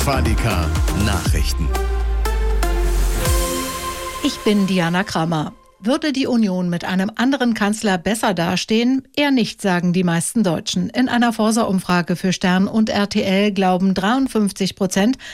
Quadika Nachrichten. Ich bin Diana Krammer. Würde die Union mit einem anderen Kanzler besser dastehen? Eher nicht, sagen die meisten Deutschen. In einer Forsa-Umfrage für Stern und RTL glauben 53%,